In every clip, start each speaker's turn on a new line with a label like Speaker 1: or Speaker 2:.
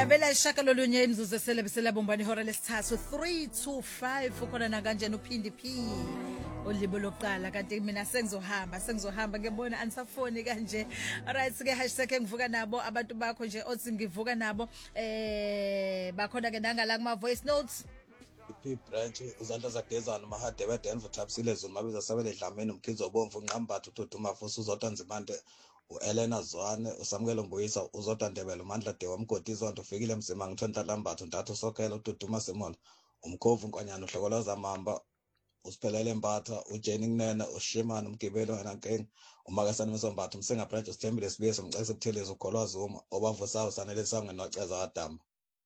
Speaker 1: Yavela ishakalolunye imzuzu eselebisela bombani ihora lesithathu 3 to 5 ukhona na kanjena uphindi P olibo lokuqala kanti mina sengizohamba ngibona ansafoni kanje. Alright sike hashtag ngivuka nabo abantu bakho nje othi ngivuka nabo bakhona ke nangala kuma voice notes
Speaker 2: P branch uzandla zagezana mahade weDenver Thapsile Zulu mabiza sabele Dlamini umkhizo obomvu Nqambathu Duduma Fusi uzodwa Nzimande uElena Zwane uSamukelo Mbuyisa uzodwa Ndebele uMandla Dewa Mgodi Zondo ufikile Mzima ngithonta Lambathu Ntathu Sokelo Duduma Simon umkhovu Nkwanyana uhlokoloza Mamba usiphelele Mbatha uJenny Nene uShimana umgibelo enankeng uMakasani Mesombathu umsenga branch usithembile sibiye umcese Buthelezi uGolwazi uma obavusayo sanele sange noceza kaDamba.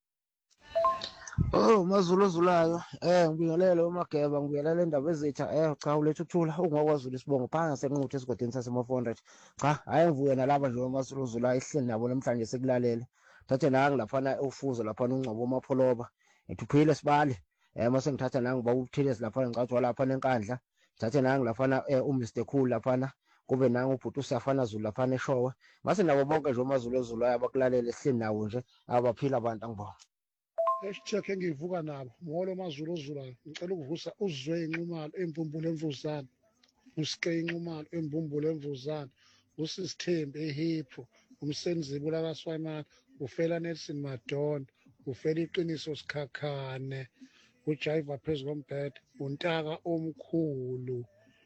Speaker 3: Oh mazuluzulayo ngibingelele uMageba ngibingelele indaba ezitha cha uletha ukuthula ungakwaZulu isibongo phanga senquthe esigodini sasemo 400 cha hayi ngivuke nalaba nje mazuluzulayo ihleli nabo namhlanje sekulalele thathe nanga laphana ufuzo laphana uNgcobo uMapholoba ethuphile sibale mase ngithatha nanga ba uThilesi laphana ngicatshwa laphana enkandla thathe nanga laphana uMr Cool laphana kube nanga ubhuti uSafana Zulu laphana eShowe mase nabo bonke nje mazuluzulayo abakulalele ehleli nawo nje abaphila abantu angibona.
Speaker 4: Hashtag engivuka nabo molo mazuluzulayo ngicela ukuvusa uzwe inqumalo embumbulu emvuzana usike inqumalo embumbulu emvuzana usisithembe ehipho umsenzibu lakaswayimana ufela Nelson Madonna ufela iqiniso sikhakhane uJaiva phezulu kombhede uNtaka omkhulu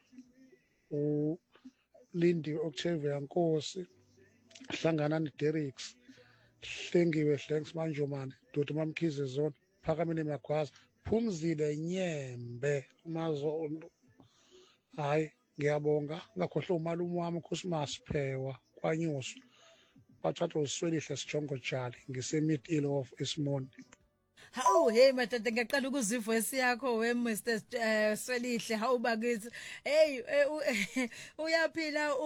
Speaker 4: uLindi Octavia Nkosi hlangana neDerricks Hlengiwe Hlengs Manjomane Duduma Mkhize Zone Phakamile Magwaza Phumzile Nyembe Mazolo. Hayi ngiyabonga ngakhohlwa umalume wami uCosmas Phewa kwaNyusu bathatha uswelihle sijongo jali ngise-mid ill of Ismond.
Speaker 1: Hawu hey matata ngiyaqala ukuzivoice yakho we Mr Swelihle hawu bakithi hey uyaphila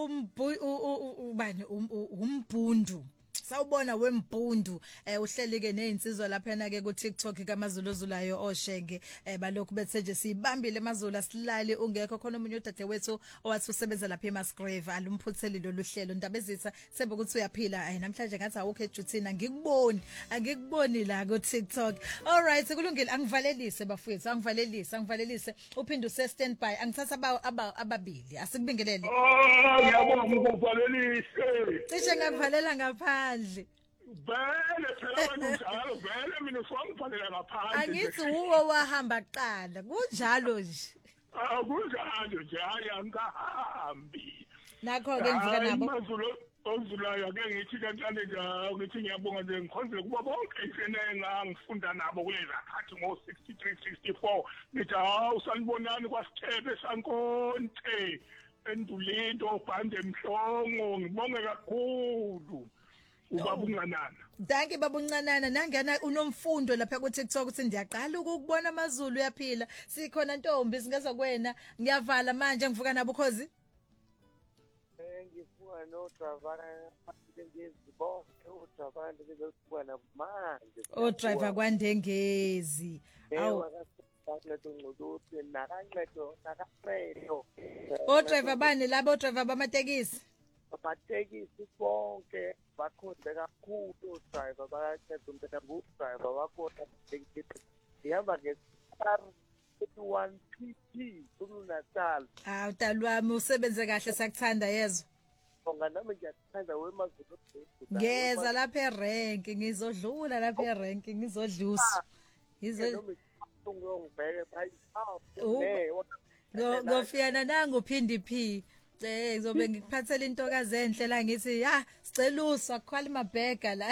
Speaker 1: ubani umbhundu sawubona wembhundu uhleleke nezinsizwa lapha ke ku TikTok kaMazuluzulayo oshenge balokhu bethe nje sibambile Mazulu silali ungekho khona umunye udade wethu owathi usebenza lapha eMasgrave alumphutheli lo luhlelo ndaba ezitha sembe ukuthi uyaphila namhlanje ngathi awukho ejuthina angikuboni la ku TikTok. Alright kulungile angivalelise bafowethu angivalelise uphinde use standby angithatha ababili asikubingelele.
Speaker 5: Ngiyabonga ukuvalelise
Speaker 1: cishe ngakuvalela ngaphandle
Speaker 5: vele phela abantu njalo vele mina usangifanele ngaphandle
Speaker 1: angithi uwo wahamba kuqala kunjalo nje
Speaker 5: kunjalo nje hayi angahambi
Speaker 1: nakho ke ngivuka nabo
Speaker 5: Ozulayo ake ngithi kancane nje ngithi ngiyabonga nje ngikhonzele kuba bonke isenenga ngifunda nabo kulezi akhathi ngo63 64 ngithi usanibonani kwasithebe sankonke endulento obhande emhlongo ngibonge kakhulu ubabuncanana.
Speaker 1: Danke babuncanana nangena unomfundo lapha ku TikTok uthi ndiyaqala ukubona Mazulu uyaphila sikhona ntombi singeza kwena ngiyavala manje ngivuka nabo khozi
Speaker 6: ngivuka no driver ngizibonke uDravana ngizokuba nabo manje
Speaker 1: driver kwaNdengezi
Speaker 6: awu akasebenza ngcuduthi nakancedo nakafredo
Speaker 1: driver bani labo driver bamatekisi
Speaker 6: abatekisi bonke bakhonde kakhulu driver bakanceda umpela driver wakhona ngihamba nge-star 1 PT kuNatal
Speaker 1: utalwami usebenze kahle sakuthanda yezwa
Speaker 6: nami ngiyathanda weMazulu
Speaker 1: ngeza lapha erank ngizodlula lapha erank ngizodlusa ngofiyana nanga uphindi P ngizobe ngikuphathela intokazi enhle la ngithi sicela uswa khwali mabhega la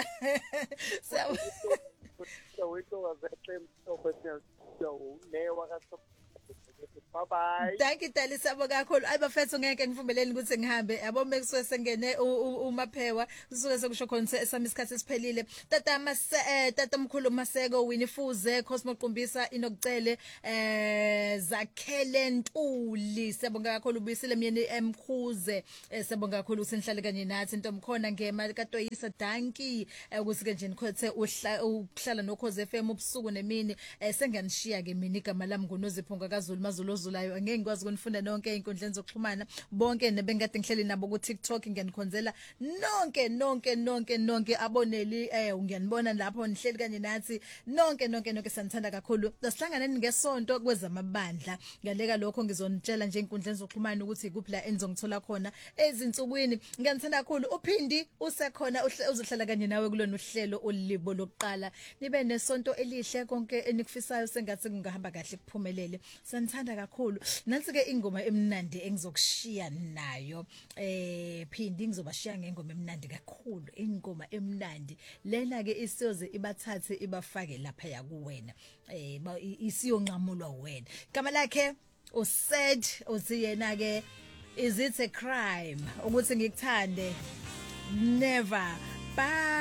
Speaker 6: Bye bye.
Speaker 1: Thank you Talisabo kakhulu. Ayibafethu ngeke ngivumeleni ukuthi ngihambe. Yabo mekusuke sengene uMaphewa kusuke sekusho khona sami isikhathi esiphelile. Tata mkhulu Maseko Winifuze Cosmo Qumbisa inokucele Zakhele Ntuli. Siyabonga kakhulu ubuyisile myeni emkhuze. Siyabonga kakhulu usinhlale kanye nathi ntomkhona ngema kaToyisa Danki ukuthi ke nje nikhothe ukuhlala noKhoze FM ubusuku nemini senganishiya ke mina igama lami nguNoziphunga kaZulu amaZulu ozulayo angeke ngikwazi ukunifunda nonke einkundleni zokuxhumana bonke nebengade ngihleli nabo ku TikTok ngiyanikhonzela nonke aboneli ngiyanibona lapho nihleli kanye nathi nonke sanithanda kakhulu asihlanganeni ngesonto kwezamabandla ngaleka lokho ngizonitshela nje einkundleni zokuxhumana ukuthi ikuphi la enizongithola khona ezinsukwini ngiyanithanda kakhulu uphindi usekhona uzohlala kanye nawe kulona uhlelo olibo lokuqala nibe nesonto elihle konke enikufisayo sengathi kungahamba kahle kuphumelele sanithanda kakhulu nansi ke ingoma emnandi engizokushiya nayo phindi ngizobashiya ngengoma emnandi kakhulu ingoma emnandi lena ke isiyoze ibathathe ibafake lapha yakuwena isiyonqamulwa wena igama lakhe usaid uziyena ke is it a crime ukuthi ngikuthande never bye